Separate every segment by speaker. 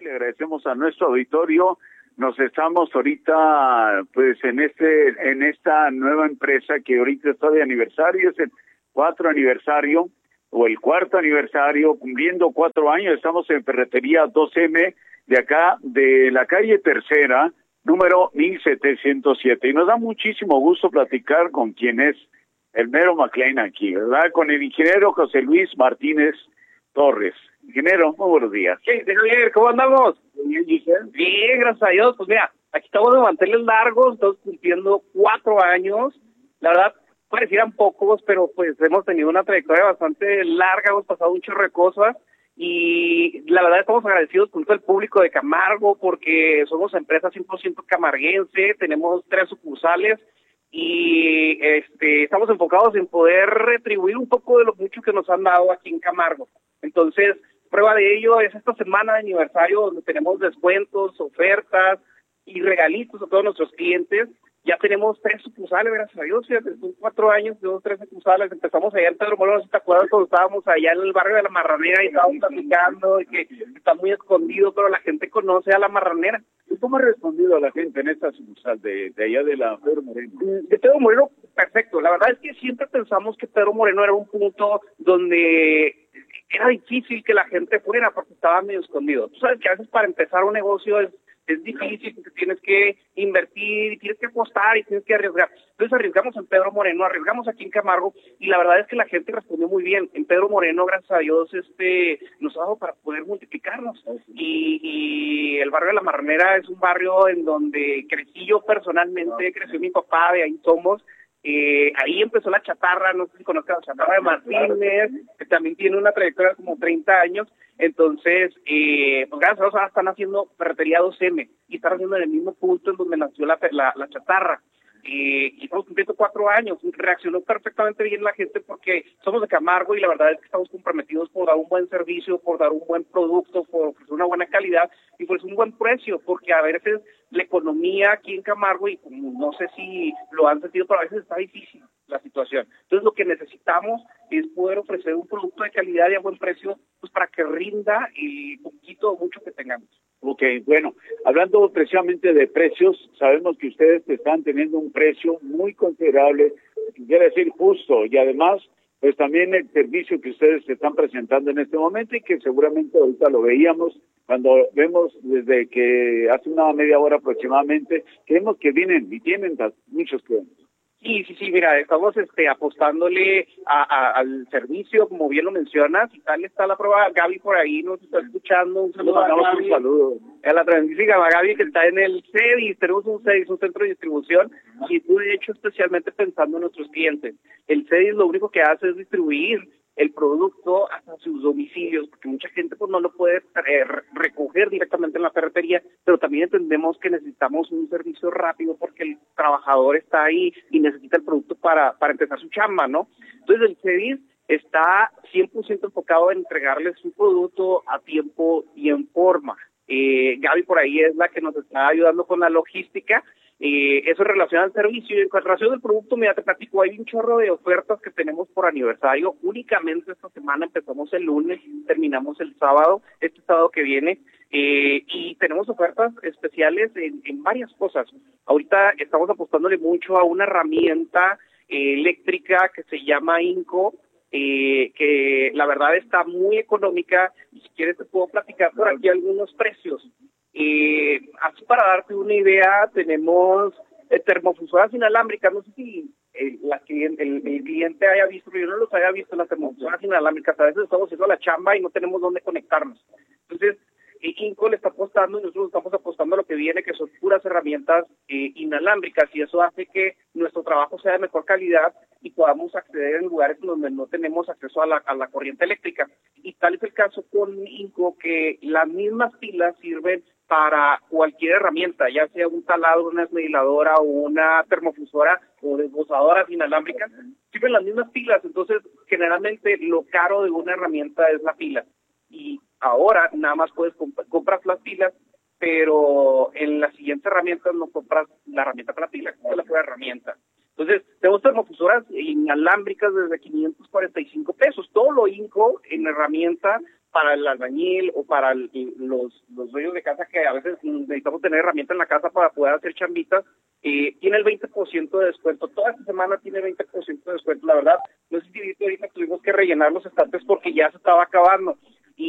Speaker 1: le agradecemos a nuestro auditorio. Nos estamos ahorita, pues, en esta nueva empresa que ahorita está de aniversario, es el 4 aniversario, o el 4º aniversario, cumpliendo 4 años. Estamos en Ferretería 2M, de acá, de la calle Tercera, número 1707. Y nos da muchísimo gusto platicar con quien es el mero McLean aquí, ¿verdad? Con el ingeniero José Luis Martínez Torres. Ingeniero, muy buenos días.
Speaker 2: ¿Qué? Javier, ¿cómo andamos? Bien, gracias a Dios. Pues mira, aquí estamos de manteles largos, estamos cumpliendo 4 años. La verdad, parecieran pocos, pero pues hemos tenido una trayectoria bastante larga, hemos pasado un chorro de cosas. Y la verdad estamos agradecidos con todo el público de Camargo porque somos empresa 100% camarguense, tenemos 3 sucursales y estamos enfocados en poder retribuir un poco de lo mucho que nos han dado aquí en Camargo. Entonces, prueba de ello es esta semana de aniversario donde tenemos descuentos, ofertas y regalitos a todos nuestros clientes. Ya tenemos 3 sucursales, gracias a Dios, fíjate, son 4 años, tenemos 3 sucursales. Empezamos allá en Pedro Moreno, si te acuerdas, cuando estábamos allá en el barrio de La Marranera y estábamos platicando y que está muy escondido, pero la gente conoce a La Marranera.
Speaker 1: ¿Y cómo ha respondido a la gente en esta sucursal de allá de la Pedro Moreno?
Speaker 2: De Pedro Moreno, perfecto. La verdad es que siempre pensamos que Pedro Moreno era un punto donde era difícil que la gente fuera porque estaba medio escondido. Tú sabes que a veces para empezar un negocio es difícil porque tienes que invertir, y tienes que apostar y tienes que arriesgar. Entonces arriesgamos en Pedro Moreno, arriesgamos aquí en Camargo y la verdad es que la gente respondió muy bien. En Pedro Moreno, gracias a Dios, nos ha dado para poder multiplicarnos. Y el barrio de La Marranera es un barrio en donde crecí yo personalmente, creció mi papá, de ahí somos. Ahí empezó la chatarra, no sé si conozcas la chatarra de Martínez, que también tiene una trayectoria de como 30 años. Entonces, pues gracias a Dios ahora están haciendo Ferretería 2M y están haciendo en el mismo punto en donde nació la chatarra. Y estamos cumpliendo 4 años. Reaccionó perfectamente bien la gente porque somos de Camargo y la verdad es que estamos comprometidos por dar un buen servicio, por dar un buen producto, por ofrecer una buena calidad y por un buen precio, porque a veces la economía aquí en Camargo, y como no sé si lo han sentido, pero a veces está difícil la situación. Entonces lo que necesitamos es poder ofrecer un producto de calidad y a buen precio, pues para que rinda el poquito o mucho que tengamos.
Speaker 1: Ok, bueno, hablando precisamente de precios, sabemos que ustedes están teniendo un precio muy considerable, quiere decir justo, y además, pues también el servicio que ustedes están presentando en este momento y que seguramente ahorita lo veíamos cuando vemos desde que hace una media hora aproximadamente, que vemos que vienen y tienen muchos clientes.
Speaker 2: Sí, mira, estamos apostándole al servicio, como bien lo mencionas, y tal está la prueba. Gaby por ahí nos está escuchando, un saludo a Gaby.
Speaker 1: Un saludo.
Speaker 2: A la transmisión a Gaby que está en el CEDIS, tenemos un CEDIS, un centro de distribución, y tú de hecho especialmente pensando en nuestros clientes. El CEDIS lo único que hace es distribuir el producto hasta sus domicilios, porque mucha gente pues no lo puede recoger directamente en la ferretería, pero también entendemos que necesitamos un servicio rápido porque el trabajador está ahí y necesita el producto para empezar su chamba, ¿no? Entonces el CEDIS está 100% enfocado en entregarles su producto a tiempo y en forma. Gaby por ahí es la que nos está ayudando con la logística. Eso en relación al servicio y en relación al producto, mira, te platico, hay un chorro de ofertas que tenemos por aniversario. Únicamente esta semana empezamos el lunes, terminamos el sábado, este sábado que viene, y tenemos ofertas especiales en varias cosas. Ahorita estamos apostándole mucho a una herramienta eléctrica que se llama Inco, que la verdad está muy económica, y si quieres te puedo platicar por aquí algunos precios. Así para darte una idea, tenemos termofusoras inalámbricas, no sé si el cliente haya visto, pero yo no los haya visto, las termofusoras inalámbricas. A veces estamos haciendo la chamba y no tenemos dónde conectarnos. Entonces, Inco le está apostando y nosotros estamos apostando a lo que viene, que son puras herramientas inalámbricas, y eso hace que nuestro trabajo sea de mejor calidad y podamos acceder en lugares donde no tenemos acceso a la corriente eléctrica. Y tal es el caso con Inco, que las mismas pilas sirven para cualquier herramienta, ya sea un taladro, una esmeriladora o una termofusora o desgozadora inalámbricas, sirven las mismas pilas. Entonces, generalmente lo caro de una herramienta es la pila. Y ahora nada más puedes comprar las pilas, pero en las siguientes herramientas no compras la herramienta para la pila, compras la pura herramienta. Entonces, tenemos termofusoras inalámbricas desde 545 pesos. Todo lo Inco en herramienta para el albañil o para los dueños de casa que a veces necesitamos tener herramientas en la casa para poder hacer chambitas, tiene el 20% de descuento. Toda esta semana tiene 20% de descuento. La verdad, no sé si viste, ahorita tuvimos que rellenar los estantes porque ya se estaba acabando.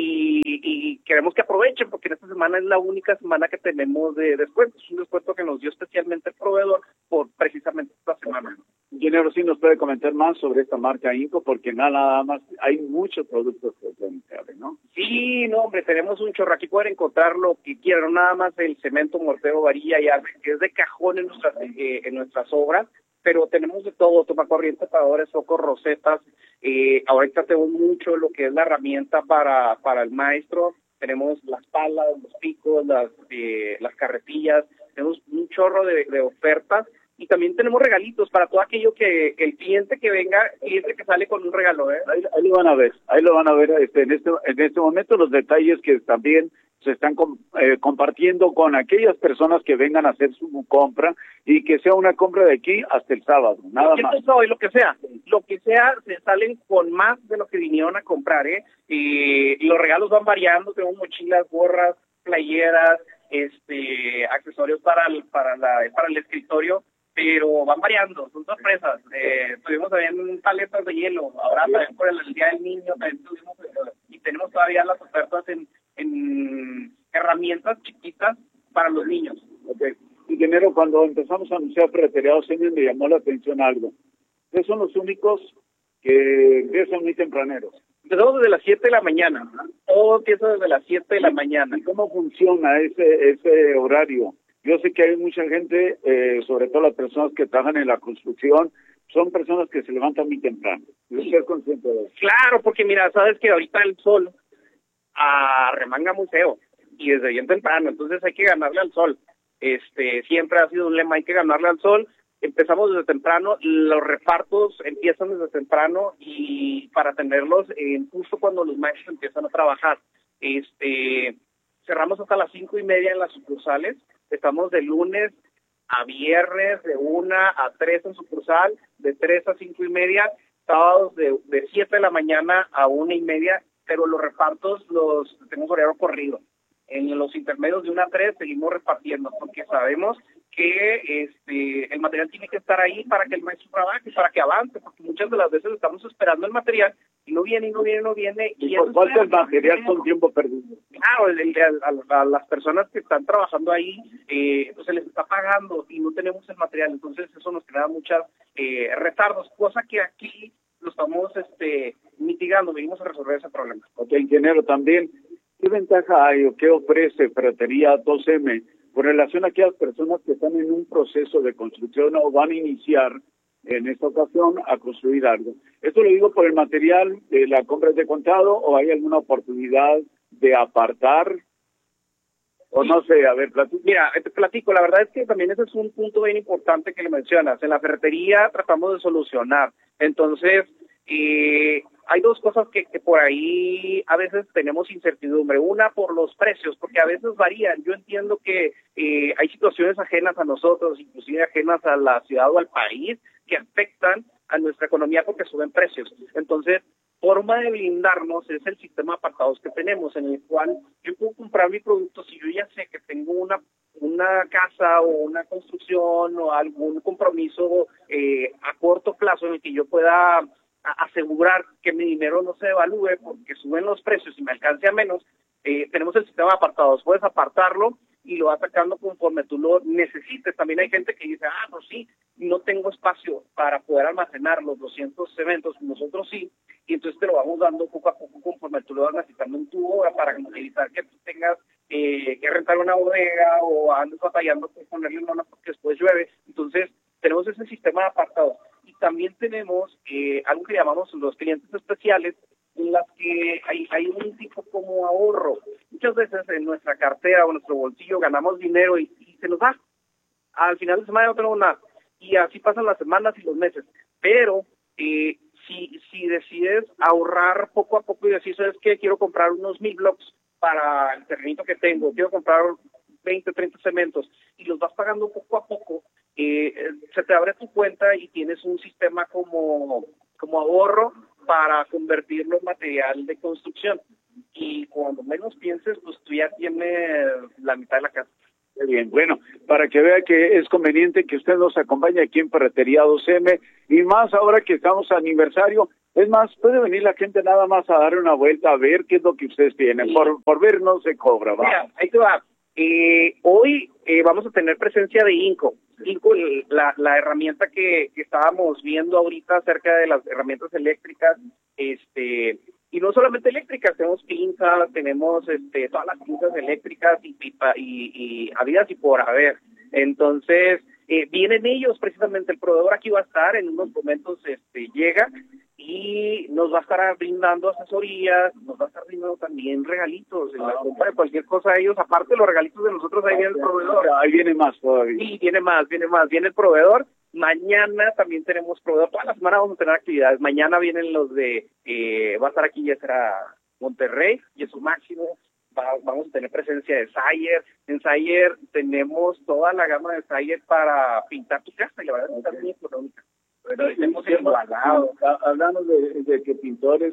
Speaker 2: Y queremos que aprovechen porque en esta semana es la única semana que tenemos de descuento. Es un descuento que nos dio especialmente el proveedor por precisamente esta semana.
Speaker 1: Ingeniero, sí nos puede comentar más sobre esta marca Inco, porque nada más hay muchos productos que pueden ser, ¿no?
Speaker 2: Sí, no, hombre, tenemos un chorro. Aquí pueden encontrar lo que quieran, nada más el cemento, mortero, varilla y arme, que es de cajón en nuestras obras, pero tenemos de todo: tomacorriente, tapadores, focos, rosetas. Ahorita tenemos mucho lo que es la herramienta para el maestro. Tenemos las palas, los picos, las carretillas. Tenemos un chorro de ofertas. Y también tenemos regalitos para todo aquello que el cliente que venga, cliente que sale con un regalo, ¿eh?
Speaker 1: Ahí lo van a ver, en este momento los detalles que también se están compartiendo con aquellas personas que vengan a hacer su compra, y que sea una compra de aquí hasta el sábado, nada más.
Speaker 2: Lo que sea, se salen con más de lo que vinieron a comprar, ¿eh? Y los regalos van variando, tenemos mochilas, gorras, playeras, accesorios para el escritorio, pero van variando, son sorpresas. Tuvimos también paletas de hielo, ahora también por el Día del Niño, también tuvimos, y tenemos todavía las ofertas en herramientas chiquitas para los niños.
Speaker 1: Okay. Ingeniero, cuando empezamos a anunciar Ferretería Ocenia, me llamó la atención algo. Ustedes son los únicos que empiezan muy tempraneros.
Speaker 2: Empezamos desde las 7 de la mañana, todo empieza desde las 7 de la mañana.
Speaker 1: ¿Y cómo funciona ese horario? Yo sé que hay mucha gente, sobre todo las personas que trabajan en la construcción, son personas que se levantan muy temprano. ¿Usted es consciente de eso?
Speaker 2: Claro, porque mira, sabes que ahorita el sol remanga muy feo y desde bien temprano, entonces hay que ganarle al sol. Siempre ha sido un lema: hay que ganarle al sol. Empezamos desde temprano, los repartos empiezan desde temprano y para tenerlos justo cuando los maestros empiezan a trabajar. Cerramos hasta las 5:30 en las sucursales. Estamos de lunes a viernes de 1 a 3 en sucursal, de 3 a 5:30, sábados de 7 de la mañana a 1:30, pero los repartos los tenemos horario corrido. En los intermedios de 1 a 3 seguimos repartiendo porque sabemos que el material tiene que estar ahí para que el maestro trabaje, para que avance, porque muchas de las veces estamos esperando el material y no viene.
Speaker 1: ¿Y por falta del material son tiempo perdido?
Speaker 2: Claro, a las personas que están trabajando ahí, se les está pagando y no tenemos el material, entonces eso nos crea muchas retardos, cosa que aquí lo estamos mitigando, venimos a resolver ese problema.
Speaker 1: Ok, ingeniero, también, ¿qué ventaja hay o qué ofrece Ferretería 2M con relación a aquellas personas que están en un proceso de construcción o van a iniciar en esta ocasión a construir algo? Esto lo digo por el material de la compra de contado, ¿o hay alguna oportunidad de apartar? O no sé, a ver, platico.
Speaker 2: Mira, te platico, la verdad es que también ese es un punto bien importante que le mencionas. En la ferretería tratamos de solucionar. Entonces, hay dos cosas que por ahí a veces tenemos incertidumbre. Una, por los precios, porque a veces varían. Yo entiendo que hay situaciones ajenas a nosotros, inclusive ajenas a la ciudad o al país, que afectan a nuestra economía porque suben precios. Entonces, forma de blindarnos es el sistema de apartados que tenemos, en el cual yo puedo comprar mi producto si yo ya sé que tengo una casa o una construcción o algún compromiso a corto plazo en el que yo pueda asegurar que mi dinero no se devalúe porque suben los precios y me alcance a menos. Tenemos el sistema de apartados, puedes apartarlo y lo vas sacando conforme tú lo necesites. También hay gente que dice, pues sí, no tengo espacio para poder almacenar los 200 cementos, nosotros sí, y entonces te lo vamos dando poco a poco conforme tú lo vas necesitando en tu obra para evitar que tú tengas que rentar una bodega o andes batallando por ponerle lona porque después llueve. Entonces tenemos ese sistema de apartados y también tenemos algo que llamamos los clientes especiales, en las que hay un tipo como ahorro. Muchas veces en nuestra cartera o en nuestro bolsillo ganamos dinero y se nos va. Al final de semana no tenemos nada. Y así pasan las semanas y los meses. Pero si decides ahorrar poco a poco y decir, ¿sabes qué? Quiero comprar unos 1000 blocks para el terrenito que tengo, quiero comprar 20, 30 cementos, y los vas pagando poco a poco, se te abre tu cuenta y tienes un sistema como ahorro para convertirlo en material de construcción. Y cuando menos pienses, pues tú ya tienes la mitad de la casa.
Speaker 1: Muy bien, bueno, para que vea que es conveniente que usted nos acompañe aquí en Ferretería 2M, y más ahora que estamos aniversario. Es más, puede venir la gente nada más a dar una vuelta a ver qué es lo que ustedes tienen. Sí. Por ver no se cobra, ¿va?
Speaker 2: Mira, ahí te va. Hoy vamos a tener presencia de Inco. Inco, la herramienta que estábamos viendo ahorita acerca de las herramientas eléctricas, y no solamente eléctricas, tenemos pinzas, tenemos todas las pinzas eléctricas y habidas y por haber. Entonces, vienen ellos, precisamente el proveedor aquí va a estar, en unos momentos llega y nos va a estar brindando asesorías, nos va a estar brindando también regalitos en la compra de cualquier cosa de ellos, aparte de los regalitos de nosotros, ahí viene el proveedor.
Speaker 1: Ahí viene más todavía.
Speaker 2: Sí, viene el proveedor. Mañana también tenemos proveedor, toda la semana vamos a tener actividades. Mañana vienen los de, va a estar aquí, ya será Monterrey, y es su máximo. Vamos a tener presencia de Sayer. En Sayer tenemos toda la gama de Sayer para pintar tu casa, y la verdad es que está muy económica.
Speaker 1: Pero tenemos igualado. Hablamos de que pintores,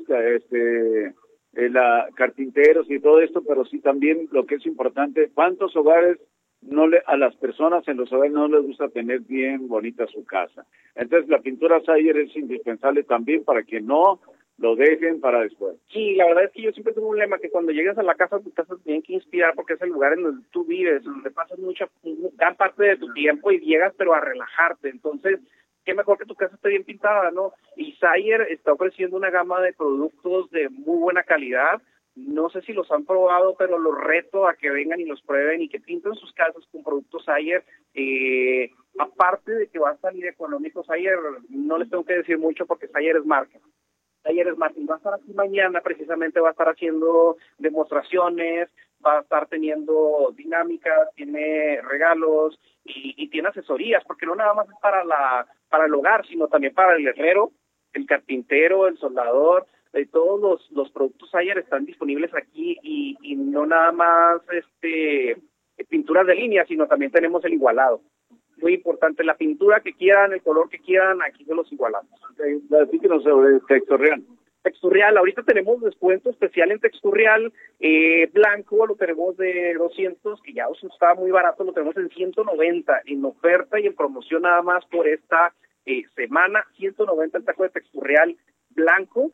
Speaker 1: carpinteros y todo esto, pero sí también lo que es importante, ¿cuántos hogares a las personas en los hogares no les gusta tener bien bonita su casa? Entonces la pintura Sayer es indispensable también para que no lo dejen para después.
Speaker 2: Sí, la verdad es que yo siempre tengo un lema que cuando llegas a la casa, tu casa tiene que inspirar porque es el lugar en donde tú vives, donde pasas gran parte de tu tiempo y llegas pero a relajarte. Entonces, qué mejor que tu casa esté bien pintada, ¿no? Y Sayer está ofreciendo una gama de productos de muy buena calidad. No sé si los han probado, pero los reto a que vengan y los prueben y que pinten sus casas con productos Sayer. Aparte de que va a salir económico Sayer, no les tengo que decir mucho porque Sayer es marca. Sayer es marca y va a estar aquí mañana, precisamente va a estar haciendo demostraciones, va a estar teniendo dinámicas, tiene regalos y tiene asesorías, porque no nada más es para el hogar, sino también para el herrero, el carpintero, el soldador. Todos los productos Sayer están disponibles aquí y no nada más pinturas de línea, sino también tenemos el igualado. Muy importante, la pintura que quieran, el color que quieran, aquí se los igualamos.
Speaker 1: Así que no sobre Texturreal.
Speaker 2: Texturreal, ahorita tenemos descuento especial en Texturreal, blanco lo tenemos de 200, que ya está muy barato, lo tenemos en 190, en oferta y en promoción nada más por esta semana, 190 el taco de Texturreal blanco.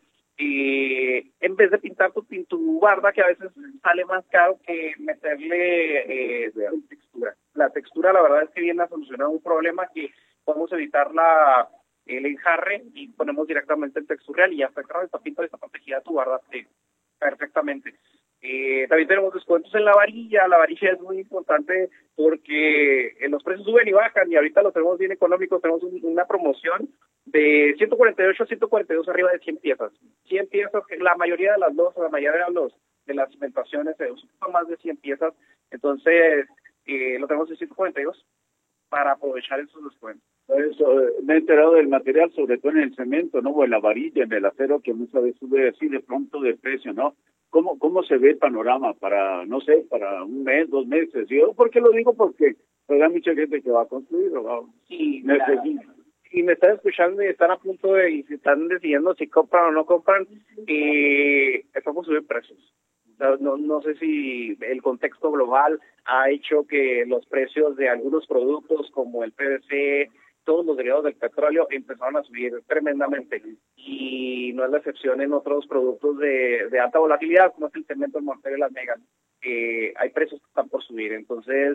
Speaker 2: En vez de pintar tu barda, que a veces sale más caro que meterle textura. La textura, la verdad es que viene a solucionar un problema que podemos evitar el enjarre y ponemos directamente el Texturreal y ya está pintada, está protegida tu barda perfectamente. También tenemos descuentos en la varilla. La varilla es muy importante porque los precios suben y bajan y ahorita lo tenemos bien económicos. Tenemos una promoción de 148 a 142 arriba de 100 piezas. 100 piezas, que la mayoría de las losas, la mayoría de las cimentaciones son más de 100 piezas. Entonces, lo tenemos en 142 para aprovechar esos descuentos.
Speaker 1: Eso, me he enterado del material, sobre todo en el cemento, ¿no? O en la varilla, en el acero, que muchas veces sube así de pronto de precio, ¿no? ¿Cómo se ve el panorama para, no sé, para un mes, 2 meses? Yo, ¿por qué lo digo? Porque hay mucha gente que va a construir, ¿no?
Speaker 2: Sí, y me están escuchando y están a punto y se están decidiendo si compran o no compran, estamos subiendo precios. No sé si el contexto global ha hecho que los precios de algunos productos como el PVC, todos los derivados del petróleo empezaron a subir tremendamente y no es la excepción en otros productos de alta volatilidad como es el cemento, el mortero y las megas. Hay precios que están por subir, entonces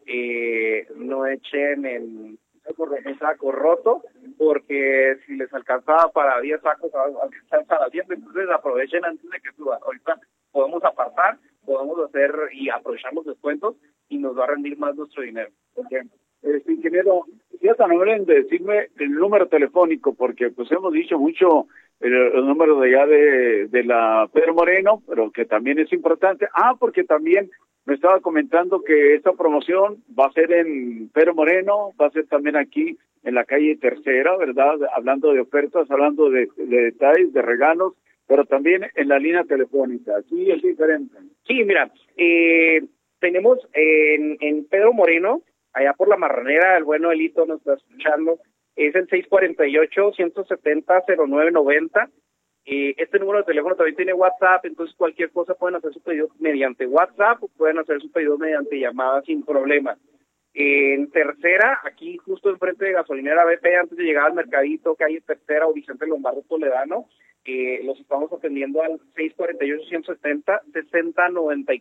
Speaker 2: no echen en saco roto, porque si les alcanzaba para 10 sacos, alcanzar para 10, entonces aprovechen antes de que suba. Ahorita podemos apartar, podemos hacer y aprovechar los descuentos y nos va a rendir más nuestro dinero.
Speaker 1: Okay. Ingeniero, ya tan amable en decirme el número telefónico, porque pues hemos dicho mucho el número de allá de la Pedro Moreno, pero que también es importante. Porque también me estaba comentando que esta promoción va a ser en Pedro Moreno, va a ser también aquí en la calle Tercera, ¿verdad? Hablando de ofertas, hablando de detalles, de regalos, pero también en la línea telefónica. Aquí es diferente.
Speaker 2: Sí, mira, tenemos en Pedro Moreno, allá por la Marranera, el bueno Elito nos está escuchando, es el 648-170-0990. Este número de teléfono también tiene WhatsApp, entonces cualquier cosa pueden hacer su pedido mediante WhatsApp o pueden hacer su pedido mediante llamada sin problema. En Tercera, aquí justo enfrente de Gasolinera BP, antes de llegar al Mercadito, calle Tercera o Vicente Lombardo Toledano, los estamos atendiendo al 648-170-6094.